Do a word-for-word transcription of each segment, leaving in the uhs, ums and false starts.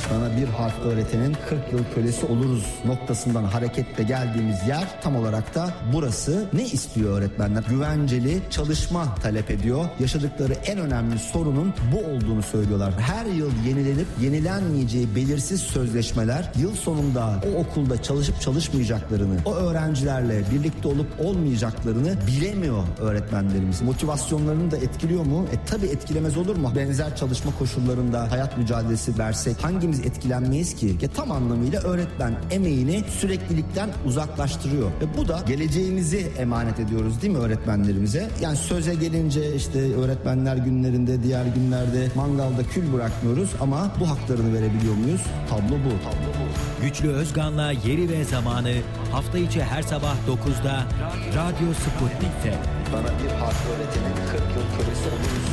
Bana bir harf öğretenin kırk yıl kölesi oluruz noktasından hareketle geldiğimiz yer tam olarak da burası. Ne istiyor öğretmenler? Güvenceli çalışma talep ediyor. Yaşadıkları en önemli sorunun bu olduğunu söylüyorlar. Her yıl yenilenip yenilenmeyeceği belirsiz sözleşmeler, yıl sonunda o okulda çalışıp çalışmayacaklarını, o öğrencilerle birlikte olup olmayacaklarını bilemiyor öğretmenlerimiz. Motivasyonlarını da etkiliyor mu? E tabii etkilemez olur mu? Benzer çalışma koşullarında hayat mücadelesi versek hangimiz etkilenmeyiz ki? Ya tam anlamıyla öğretmen emeğini süreklilikten uzaklaştırıyor. Ve bu da geleceğimizi emanet ediyoruz değil mi öğretmenlerimize? Yani söze gelince işte öğretmenler günlerinde, diğer günlerde mangalda kül bırakmıyoruz ama bu haklarını verebiliyor muyuz? Tablo bu. Tablo bu. Güçlü Özgan'la Yeri ve Zamanı hafta içi her sabah dokuzda Radyo Sputnik'te. Bana bir harf öğretenin kırk yıl kölesi oluruz.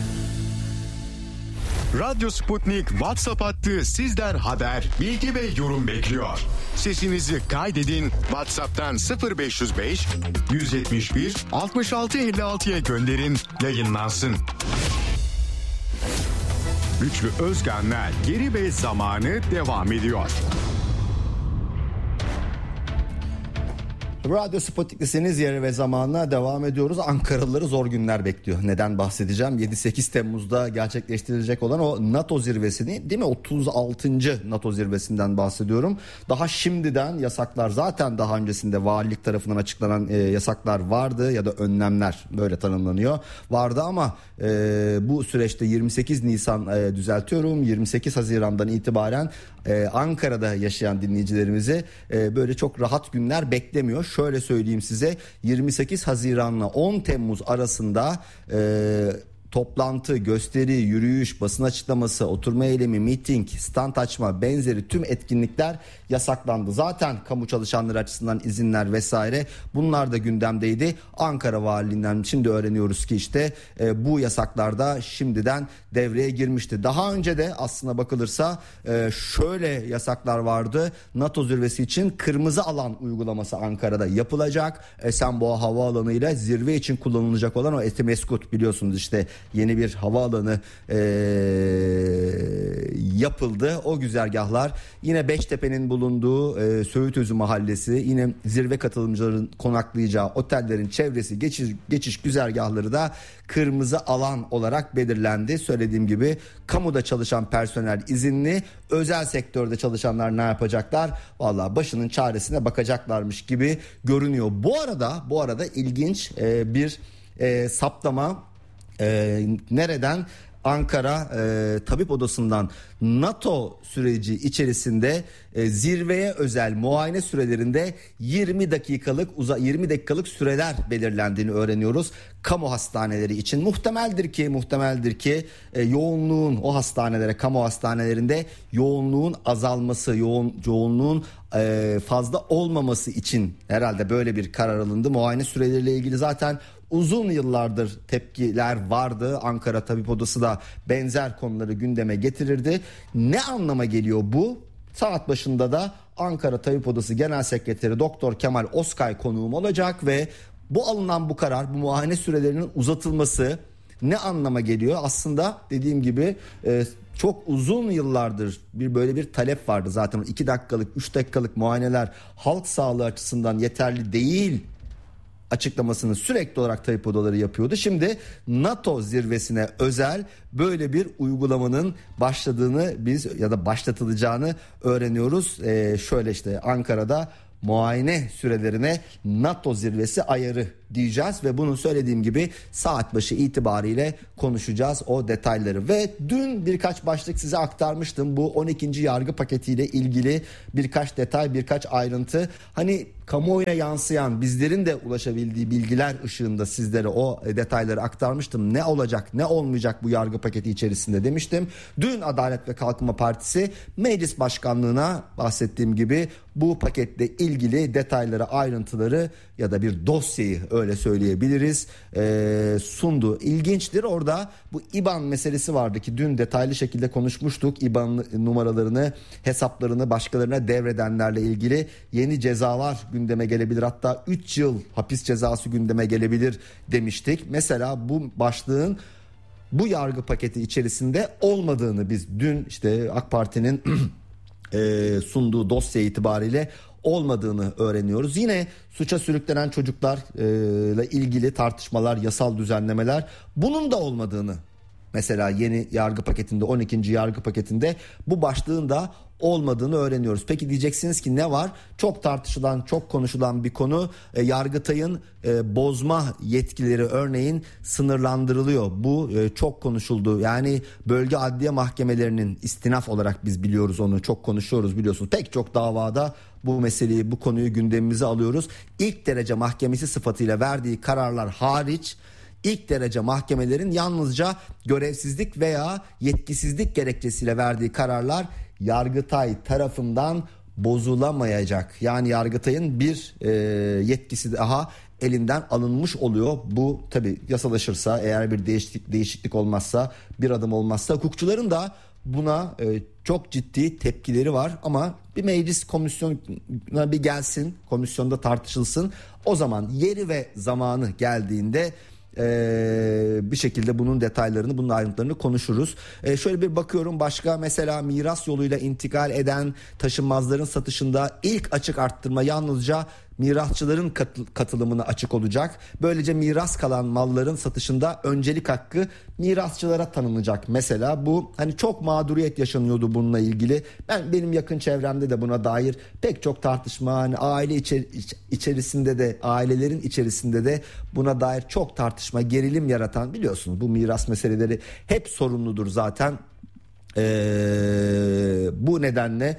Radyo Sputnik WhatsApp hattı sizden haber, bilgi ve yorum bekliyor. Sesinizi kaydedin, WhatsApp'tan sıfır beş yüz beş yüz yetmiş bir altmış altı elli altıya gönderin, yayınlansın. Güçlü Özgan'la Yeri ve Zamanı devam ediyor. Radyo Sputnik'lisiniz, Yeri ve Zaman'la devam ediyoruz. Ankaralıları zor günler bekliyor. Neden bahsedeceğim? yedi sekiz Temmuz'da gerçekleştirilecek olan o NATO zirvesini, değil mi? otuz altıncı NATO zirvesinden bahsediyorum. Daha şimdiden yasaklar, zaten daha öncesinde valilik tarafından açıklanan e, yasaklar vardı ya da önlemler böyle tanımlanıyor. Vardı ama e, bu süreçte yirmi sekiz Nisan e, düzeltiyorum yirmi sekiz Haziran'dan itibaren e, Ankara'da yaşayan dinleyicilerimizi e, böyle çok rahat günler beklemiyor. Şöyle söyleyeyim size, yirmi sekiz Haziran'la on Temmuz arasında e, toplantı, gösteri, yürüyüş, basın açıklaması, oturma eylemi, miting, stand açma benzeri tüm etkinlikler yasaklandı. Zaten kamu çalışanları açısından izinler vesaire bunlar da gündemdeydi. Ankara Valiliğinden şimdi öğreniyoruz ki işte e, bu yasaklarda şimdiden devreye girmişti. Daha önce de aslına bakılırsa e, şöyle yasaklar vardı. NATO zirvesi için kırmızı alan uygulaması Ankara'da yapılacak. Esenboğa Havaalanı ile zirve için kullanılacak olan o Etimeskut, biliyorsunuz işte yeni bir havaalanı e, yapıldı. O güzergahlar, yine Beştepe'nin bulunduğu e, Söğütözü Mahallesi, yine zirve katılımcıların konaklayacağı otellerin çevresi, geçiş, geçiş güzergahları da kırmızı alan olarak belirlendi. Söylediğim gibi kamuda çalışan personel izinli, özel sektörde çalışanlar ne yapacaklar? Vallahi başının çaresine bakacaklarmış gibi görünüyor. Bu arada bu arada ilginç e, bir e, saptama. Ee, nereden? Ankara e, Tabip Odası'ndan NATO süreci içerisinde e, zirveye özel muayene sürelerinde yirmi dakikalık uza yirmi dakikalık süreler belirlendiğini öğreniyoruz. Kamu hastaneleri için muhtemeldir ki muhtemeldir ki e, yoğunluğun o hastanelere, kamu hastanelerinde yoğunluğun azalması, yoğun yoğunluğun e, fazla olmaması için herhalde böyle bir karar alındı. Muayene süreleriyle ilgili zaten uzun yıllardır tepkiler vardı. Ankara Tabip Odası da benzer konuları gündeme getirirdi. Ne anlama geliyor bu? Saat başında da Ankara Tabip Odası Genel Sekreteri Doktor Kemal Oskay konuğum olacak ve bu alınan bu karar, bu muayene sürelerinin uzatılması ne anlama geliyor? Aslında dediğim gibi e, çok uzun yıllardır bir böyle bir talep vardı. Zaten iki dakikalık, üç dakikalık muayeneler halk sağlığı açısından yeterli değil açıklamasını sürekli olarak tabip odaları yapıyordu. Şimdi NATO zirvesine özel böyle bir uygulamanın başladığını biz ya da başlatılacağını öğreniyoruz. Ee, şöyle işte Ankara'da muayene sürelerine NATO zirvesi ayarı diyeceğiz ve bunun söylediğim gibi saat başı itibariyle konuşacağız o detayları. Ve dün birkaç başlık size aktarmıştım, bu on ikinci yargı paketiyle ilgili birkaç detay, birkaç ayrıntı. Hani kamuoyuna yansıyan, bizlerin de ulaşabildiği bilgiler ışığında sizlere o detayları aktarmıştım. Ne olacak, ne olmayacak bu yargı paketi içerisinde demiştim. Dün Adalet ve Kalkınma Partisi Meclis Başkanlığı'na bahsettiğim gibi bu paketle ilgili detayları, ayrıntıları ya da bir dosyayı öyle söyleyebiliriz e, sundu. İlginçtir, orada bu İBAN meselesi vardı ki dün detaylı şekilde konuşmuştuk. İBAN numaralarını, hesaplarını başkalarına devredenlerle ilgili yeni cezalar gündeme gelebilir. Hatta üç yıl hapis cezası gündeme gelebilir demiştik. Mesela bu başlığın bu yargı paketi içerisinde olmadığını biz dün işte AK Parti'nin e, sunduğu dosya itibariyle olmadığını öğreniyoruz. Yine suça sürüklenen çocuklarla ilgili tartışmalar, yasal düzenlemeler, bunun da olmadığını, mesela yeni yargı paketinde, on ikinci yargı paketinde bu başlığın da olmadığını öğreniyoruz. Peki diyeceksiniz ki ne var? Çok tartışılan, çok konuşulan bir konu. E, Yargıtay'ın e, bozma yetkileri örneğin sınırlandırılıyor. Bu e, çok konuşuldu. Yani bölge adliye mahkemelerinin, istinaf olarak biz biliyoruz onu, çok konuşuyoruz biliyorsunuz. Pek çok davada bu meseleyi, bu konuyu gündemimize alıyoruz. İlk derece mahkemesi sıfatıyla verdiği kararlar hariç İlk derece mahkemelerin yalnızca görevsizlik veya yetkisizlik gerekçesiyle verdiği kararlar Yargıtay tarafından bozulamayacak. Yani Yargıtay'ın bir e, yetkisi daha elinden alınmış oluyor. Bu tabii yasalaşırsa, eğer bir değişiklik, değişiklik olmazsa, bir adım olmazsa, hukukçuların da buna e, çok ciddi tepkileri var. Ama bir meclis komisyonuna bir gelsin, komisyonda tartışılsın. O zaman yeri ve zamanı geldiğinde Ee, bir şekilde bunun detaylarını, bunun ayrıntılarını konuşuruz. Ee, şöyle bir bakıyorum, başka mesela miras yoluyla intikal eden taşınmazların satışında ilk açık arttırma yalnızca mirasçıların katılımına açık olacak. Böylece miras kalan malların satışında öncelik hakkı mirasçılara tanınacak. Mesela bu, hani çok mağduriyet yaşanıyordu bununla ilgili. Ben benim yakın çevremde de buna dair pek çok tartışma, hani aile içer, içerisinde de, ailelerin içerisinde de buna dair çok tartışma, gerilim yaratan, biliyorsunuz bu miras meseleleri hep sorunludur zaten. Ee, bu nedenle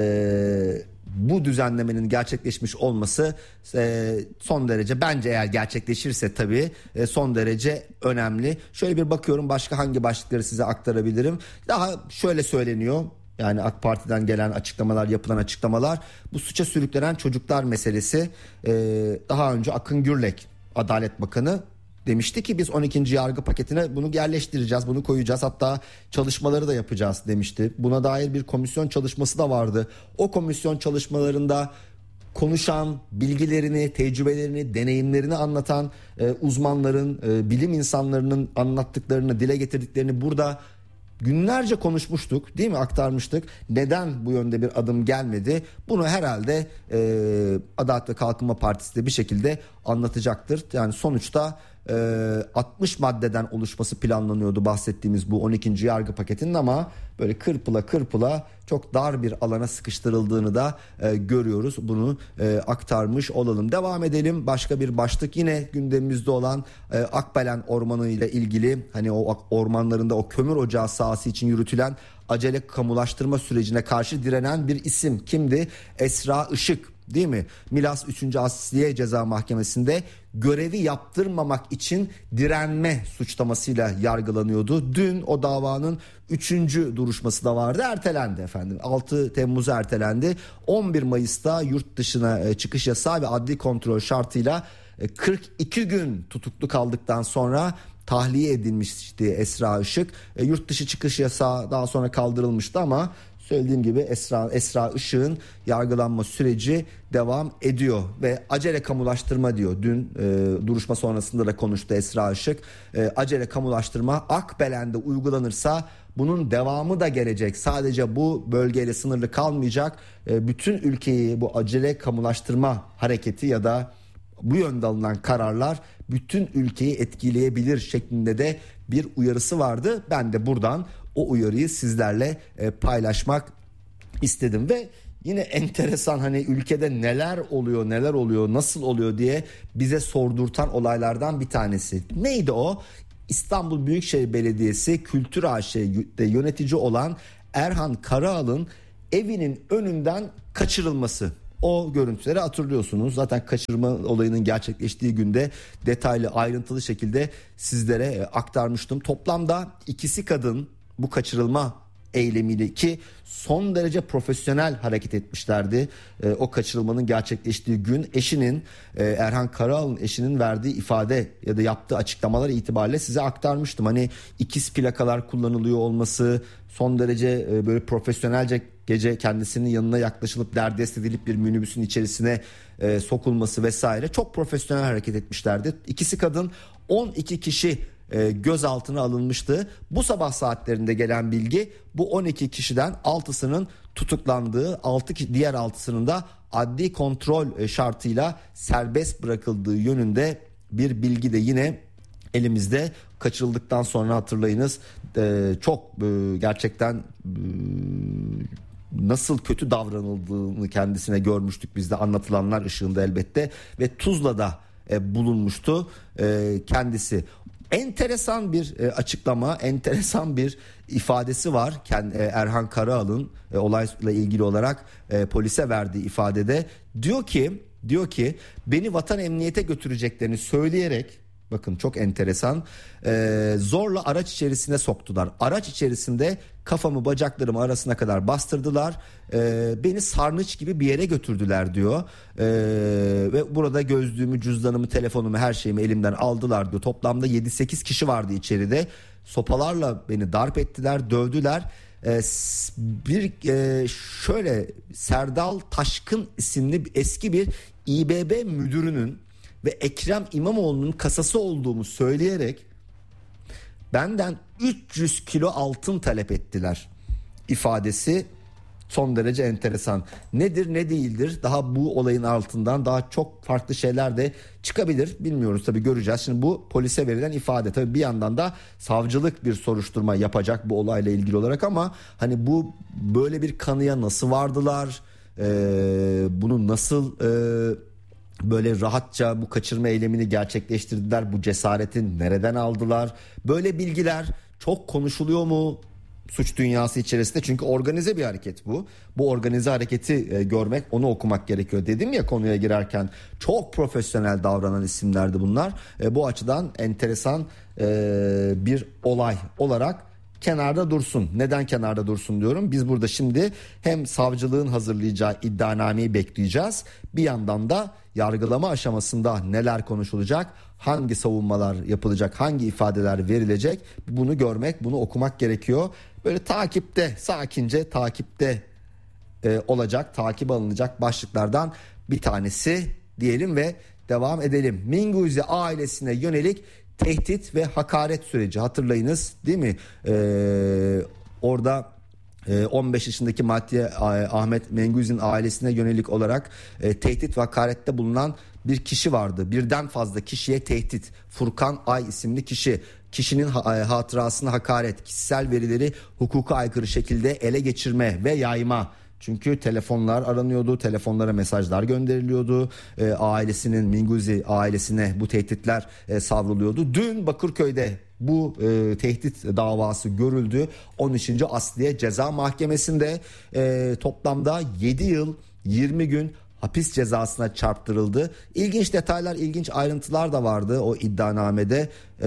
eee bu düzenlemenin gerçekleşmiş olması e, son derece, bence eğer gerçekleşirse tabii e, son derece önemli. Şöyle bir bakıyorum, başka hangi başlıkları size aktarabilirim. Daha şöyle söyleniyor, yani AK Parti'den gelen açıklamalar, yapılan açıklamalar, bu suça sürüklenen çocuklar meselesi. E, daha önce Akın Gürlek, Adalet Bakanı, demişti ki biz on ikinci yargı paketine bunu yerleştireceğiz, bunu koyacağız, hatta çalışmaları da yapacağız demişti. Buna dair bir komisyon çalışması da vardı. O komisyon çalışmalarında konuşan, bilgilerini, tecrübelerini, deneyimlerini anlatan e, uzmanların, e, bilim insanlarının anlattıklarını, dile getirdiklerini burada günlerce konuşmuştuk, değil mi, aktarmıştık. Neden bu yönde bir adım gelmedi? Bunu herhalde e, Adalet ve Kalkınma Partisi de bir şekilde anlatacaktır. Yani sonuçta e, altmış maddeden oluşması planlanıyordu bahsettiğimiz bu on ikinci yargı paketinin, ama böyle kırpıla kırpıla çok dar bir alana sıkıştırıldığını da e, görüyoruz. Bunu e, aktarmış olalım. Devam edelim. Başka bir başlık yine gündemimizde olan e, Akbelen Ormanı ile ilgili, hani o ormanlarında o kömür ocağı sahası için yürütülen acele kamulaştırma sürecine karşı direnen bir isim kimdi? Esra Işık, değil mi? Milas üçüncü Asliye Ceza Mahkemesi'nde görevi yaptırmamak için direnme suçlamasıyla yargılanıyordu. Dün o davanın üçüncü duruşması da vardı. Ertelendi efendim. altı Temmuz'a ertelendi. on bir Mayıs'ta yurt dışına çıkış yasağı ve adli kontrol şartıyla kırk iki gün tutuklu kaldıktan sonra tahliye edilmişti Esra Işık. E, yurt dışı çıkış yasağı daha sonra kaldırılmıştı, ama söylediğim gibi Esra, Esra Işık'ın yargılanma süreci devam ediyor ve acele kamulaştırma diyor. Dün e, duruşma sonrasında da konuştu Esra Işık. E, acele kamulaştırma Akbelen'de uygulanırsa bunun devamı da gelecek. Sadece bu bölgeyle sınırlı kalmayacak. E, bütün ülkeyi bu acele kamulaştırma hareketi ya da bu yönde alınan kararlar bütün ülkeyi etkileyebilir şeklinde de bir uyarısı vardı. Ben de buradan o uyarıyı sizlerle e, paylaşmak istedim ve yine enteresan, hani ülkede neler oluyor, neler oluyor, nasıl oluyor diye bize sordurtan olaylardan bir tanesi. Neydi o? İstanbul Büyükşehir Belediyesi Kültür A Ş'de yönetici olan Erhan Karaal'ın evinin önünden kaçırılması. O görüntüleri hatırlıyorsunuz. Zaten kaçırma olayının gerçekleştiği günde detaylı, ayrıntılı şekilde sizlere aktarmıştım. Toplamda ikisi kadın bu kaçırılma eylemiyle, ki son derece profesyonel hareket etmişlerdi. E, o kaçırılmanın gerçekleştiği gün eşinin, e, Erhan Karaal'ın eşinin verdiği ifade ya da yaptığı açıklamalar itibariyle size aktarmıştım. Hani ikiz plakalar kullanılıyor olması, son derece e, böyle profesyonelce gece kendisinin yanına yaklaşılıp derdest edilip bir minibüsün içerisine e, sokulması vesaire, çok profesyonel hareket etmişlerdi. İkisi kadın, on iki kişi e, gözaltına alınmıştı. Bu sabah saatlerinde gelen bilgi bu on iki kişiden altısının tutuklandığı, altı diğer altısının da adli kontrol şartıyla serbest bırakıldığı yönünde bir bilgi de yine elimizde. Kaçırıldıktan sonra hatırlayınız e, çok e, gerçekten e, nasıl kötü davranıldığını kendisine görmüştük biz de, anlatılanlar ışığında elbette, ve Tuzla'da e, bulunmuştu e, kendisi. Enteresan bir e, açıklama, enteresan bir ifadesi var Kend, e, Erhan Karaal'ın e, olayla ilgili olarak e, polise verdiği ifadede. Diyor ki, diyor ki beni vatan emniyete götüreceklerini söyleyerek, bakın çok enteresan, ee, zorla araç içerisine soktular. Araç içerisinde kafamı bacaklarımı arasına kadar bastırdılar. Ee, beni sarnıç gibi bir yere götürdüler diyor. Ee, ve burada gözlüğümü, cüzdanımı, telefonumu, her şeyimi elimden aldılar diyor. Toplamda yedi sekiz kişi vardı içeride. Sopalarla beni darp ettiler, dövdüler. Ee, bir e, şöyle Serdal Taşkın isimli eski bir İBB müdürünün ve Ekrem İmamoğlu'nun kasası olduğumu söyleyerek benden üç yüz kilo altın talep ettiler ifadesi son derece enteresan. Nedir ne değildir, daha bu olayın altından daha çok farklı şeyler de çıkabilir, bilmiyoruz tabii, göreceğiz. Şimdi bu polise verilen ifade, tabii bir yandan da savcılık bir soruşturma yapacak bu olayla ilgili olarak, ama hani bu böyle bir kanıya nasıl vardılar, ee, bunu nasıl ee, böyle rahatça bu kaçırma eylemini gerçekleştirdiler, bu cesaretin nereden aldılar, böyle bilgiler çok konuşuluyor mu suç dünyası içerisinde? Çünkü organize bir hareket bu. Bu organize hareketi e, görmek, onu okumak gerekiyor. Dedim ya konuya girerken, çok profesyonel davranan isimlerdi bunlar. E, bu açıdan enteresan e, bir olay olarak kenarda dursun. Neden kenarda dursun diyorum? Biz burada şimdi hem savcılığın hazırlayacağı iddianameyi bekleyeceğiz. Bir yandan da yargılama aşamasında neler konuşulacak, hangi savunmalar yapılacak, hangi ifadeler verilecek, bunu görmek, bunu okumak gerekiyor. Böyle takipte, sakince takipte e, olacak, takip alınacak başlıklardan bir tanesi diyelim ve devam edelim. Minguzzi ailesine yönelik tehdit ve hakaret süreci, hatırlayınız değil mi? Ee, orada on beş yaşındaki Maddi Ahmet Menguzzi'nin ailesine yönelik olarak e, tehdit ve hakarette bulunan bir kişi vardı. Birden fazla kişiye tehdit. Furkan Ay isimli kişi. Kişinin hatırasına hakaret, kişisel verileri hukuka aykırı şekilde ele geçirme ve yayma. Çünkü telefonlar aranıyordu, telefonlara mesajlar gönderiliyordu. E, ailesinin, Minguzzi ailesine bu tehditler e, savruluyordu. Dün Bakırköy'de bu e, tehdit davası görüldü. on üçüncü Asliye Ceza Mahkemesi'nde e, toplamda yedi yıl yirmi gün hapis cezasına çarptırıldı. İlginç detaylar, ilginç ayrıntılar da vardı o iddianamede.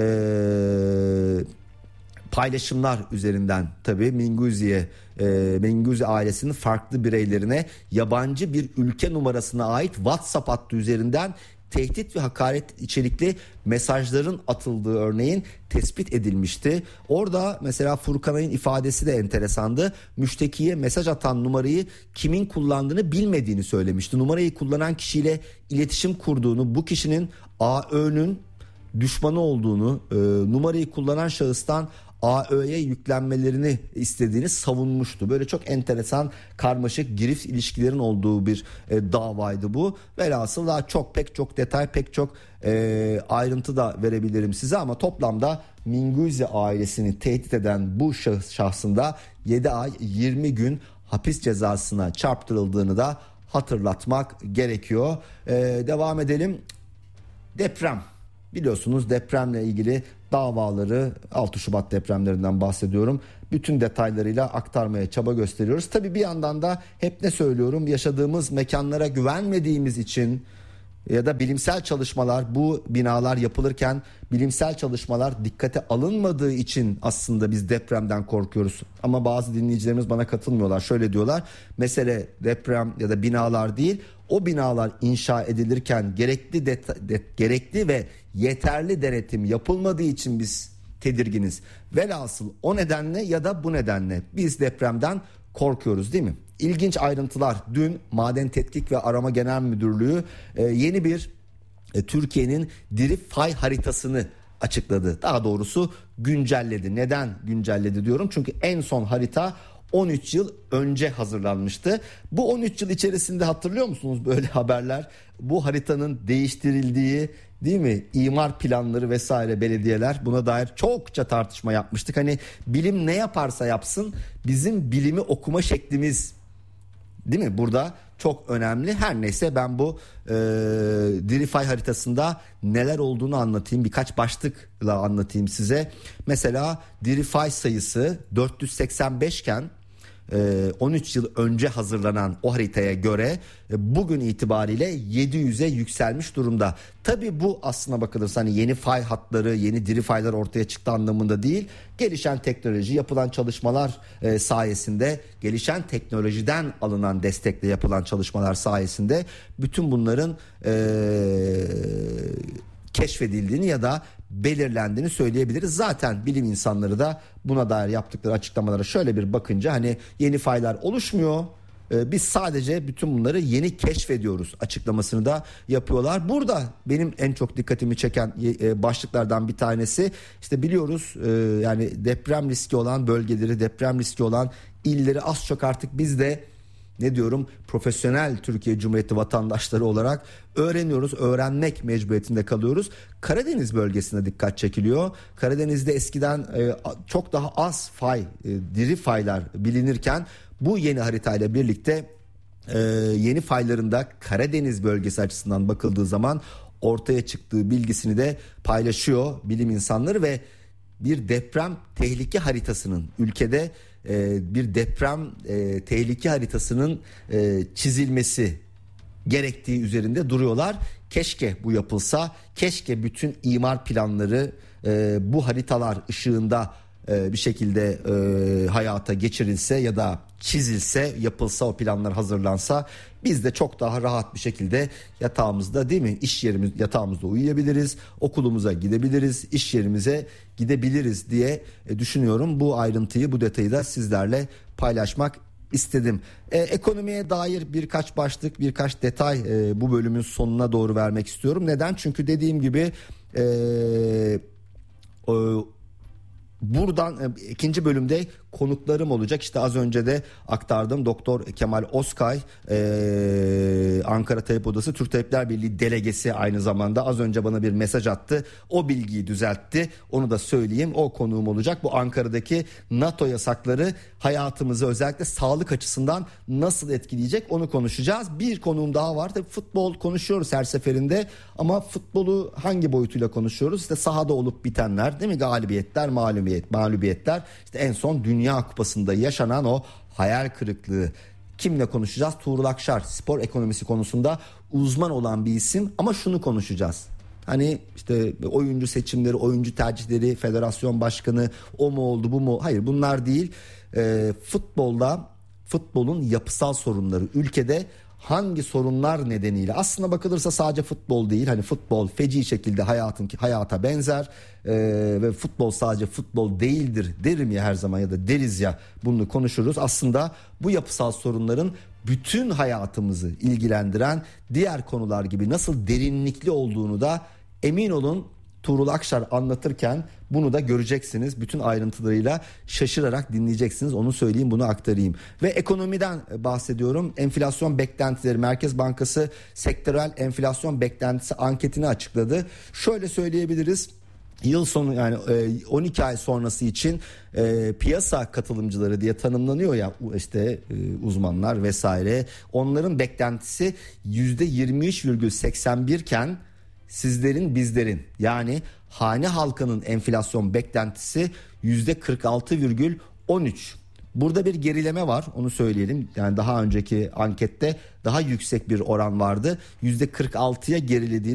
Eee paylaşımlar üzerinden tabii Minguzzi'ye, e, Minguzzi ailesinin farklı bireylerine yabancı bir ülke numarasına ait WhatsApp hattı üzerinden tehdit ve hakaret içerikli mesajların atıldığı örneğin tespit edilmişti. Orada mesela Furkan'ın ifadesi de enteresandı. Müştekiye mesaj atan numarayı kimin kullandığını bilmediğini söylemişti. Numarayı kullanan kişiyle iletişim kurduğunu, bu kişinin A Ö'nün düşmanı olduğunu, e, numarayı kullanan şahıstan A Ö'ye yüklenmelerini istediğini savunmuştu. Böyle çok enteresan, karmaşık, girift ilişkilerin olduğu bir e, davaydı bu. Velhasıl daha çok, pek çok detay, pek çok e, ayrıntı da verebilirim size, ama toplamda Minguzzi ailesini tehdit eden bu şahıs şahsında yedi ay yirmi gün hapis cezasına çarptırıldığını da hatırlatmak gerekiyor. E, devam edelim. Deprem. Biliyorsunuz depremle ilgili davaları, altı Şubat depremlerinden bahsediyorum, bütün detaylarıyla aktarmaya çaba gösteriyoruz. Tabii bir yandan da hep ne söylüyorum, yaşadığımız mekanlara güvenmediğimiz için ya da bilimsel çalışmalar, bu binalar yapılırken bilimsel çalışmalar dikkate alınmadığı için aslında biz depremden korkuyoruz. Ama bazı dinleyicilerimiz bana katılmıyorlar. Şöyle diyorlar: mesele deprem ya da binalar değil, o binalar inşa edilirken gerekli de, de, gerekli ve yeterli denetim yapılmadığı için biz tedirginiz. Velhasıl o nedenle ya da bu nedenle biz depremden korkuyoruz, değil mi? İlginç ayrıntılar. Dün Maden Tetkik ve Arama Genel Müdürlüğü e, yeni bir e, Türkiye'nin diri fay haritasını açıkladı. Daha doğrusu güncelledi. Neden güncelledi diyorum? Çünkü en son harita on üç yıl önce hazırlanmıştı. Bu on üç yıl içerisinde hatırlıyor musunuz böyle haberler? Bu haritanın değiştirildiği, değil mi? İmar planları vesaire, belediyeler, buna dair çokça tartışma yapmıştık. Hani bilim ne yaparsa yapsın bizim bilimi okuma şeklimiz, değil mi? Burada çok önemli. Her neyse ben bu e, Dirify haritasında neler olduğunu anlatayım. Birkaç başlıkla anlatayım size. Mesela Dirify sayısı dört yüz seksen beş iken on üç yıl önce hazırlanan o haritaya göre bugün itibariyle yedi yüze yükselmiş durumda. Tabii bu aslına bakılırsa hani yeni fay hatları, yeni diri faylar ortaya çıktı anlamında değil. Gelişen teknoloji, yapılan çalışmalar sayesinde, gelişen teknolojiden alınan destekle yapılan çalışmalar sayesinde bütün bunların ee, keşfedildiğini ya da belirlendiğini söyleyebiliriz. Zaten bilim insanları da buna dair yaptıkları açıklamalara şöyle bir bakınca hani yeni faylar oluşmuyor. Ee, biz sadece bütün bunları yeni keşfediyoruz açıklamasını da yapıyorlar. Burada benim en çok dikkatimi çeken e, başlıklardan bir tanesi, işte biliyoruz e, yani deprem riski olan bölgeleri, deprem riski olan illeri az çok artık biz de ne diyorum profesyonel Türkiye Cumhuriyeti vatandaşları olarak öğreniyoruz, öğrenmek mecburiyetinde kalıyoruz. Karadeniz bölgesine dikkat çekiliyor. Karadeniz'de eskiden e, çok daha az fay, e, diri faylar bilinirken bu yeni haritayla birlikte e, yeni fayların da Karadeniz bölgesi açısından bakıldığı zaman ortaya çıktığı bilgisini de paylaşıyor bilim insanları ve bir deprem tehlike haritasının ülkede bir deprem e, tehlike haritasının e, çizilmesi gerektiği üzerinde duruyorlar. Keşke bu yapılsa, keşke bütün imar planları e, bu haritalar ışığında e, bir şekilde e, hayata geçirilse ya da çizilse, yapılsa, o planlar hazırlansa biz de çok daha rahat bir şekilde yatağımızda, değil mi? İş yerimiz yatağımızda uyuyabiliriz, okulumuza gidebiliriz, iş yerimize gidebiliriz diye düşünüyorum. Bu ayrıntıyı, bu detayı da sizlerle paylaşmak istedim. Ee, ekonomiye dair birkaç başlık, birkaç detay e, bu bölümün sonuna doğru vermek istiyorum. Neden? Çünkü dediğim gibi e, o, buradan ikinci bölümde konuklarım olacak. İşte az önce de aktardım, Doktor Kemal Özkay, ee, Ankara Tabip Odası Türk Tabipler Birliği delegesi, aynı zamanda az önce bana bir mesaj attı. O bilgiyi düzeltti. Onu da söyleyeyim. O konuğum olacak. Bu Ankara'daki NATO yasakları hayatımızı özellikle sağlık açısından nasıl etkileyecek, onu konuşacağız. Bir konuğum daha var. Tabii futbol konuşuyoruz her seferinde ama futbolu hangi boyutuyla konuşuyoruz? İşte sahada olup bitenler, değil mi? Galibiyetler, mağlubiyet, mağlubiyetler. İşte en son Dünya Kupası'nda yaşanan o hayal kırıklığı. Kimle konuşacağız? Tuğrul Akşar, spor ekonomisi konusunda uzman olan bir isim, ama şunu konuşacağız. Hani işte oyuncu seçimleri, oyuncu tercihleri, federasyon başkanı o mu oldu, bu mu? Hayır, bunlar değil. E, futbolda, futbolun yapısal sorunları, ülkede hangi sorunlar nedeniyle, aslına bakılırsa sadece futbol değil, hani futbol feci şekilde hayatın hayata benzer ee, ve futbol sadece futbol değildir derim ya her zaman, ya da deriz ya, bunu konuşuruz. Aslında bu yapısal sorunların bütün hayatımızı ilgilendiren diğer konular gibi nasıl derinlikli olduğunu da emin olun Tuğrul Akşar anlatırken bunu da göreceksiniz. Bütün ayrıntılarıyla şaşırarak dinleyeceksiniz. Onu söyleyeyim, bunu aktarayım. Ve ekonomiden bahsediyorum. Enflasyon beklentileri, Merkez Bankası sektörel enflasyon beklentisi anketini açıkladı. Şöyle söyleyebiliriz. Yıl sonu, yani on iki ay sonrası için e, piyasa katılımcıları diye tanımlanıyor ya işte e, uzmanlar vesaire. Onların beklentisi yüzde yirmi üç virgül seksen bir iken sizlerin, bizlerin, yani hane halkının enflasyon beklentisi yüzde kırk altı virgül on üç. Burada bir gerileme var, onu söyleyelim. Yani daha önceki ankette daha yüksek bir oran vardı. yüzde kırk altıya gerilediğini